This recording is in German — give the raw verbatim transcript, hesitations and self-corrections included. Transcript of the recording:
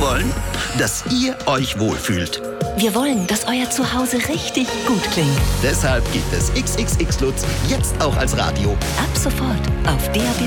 wollen? Dass ihr euch wohlfühlt. Wir wollen, dass euer Zuhause richtig gut klingt. Deshalb gibt es X X X Lutz jetzt auch als Radio. Ab sofort auf D A B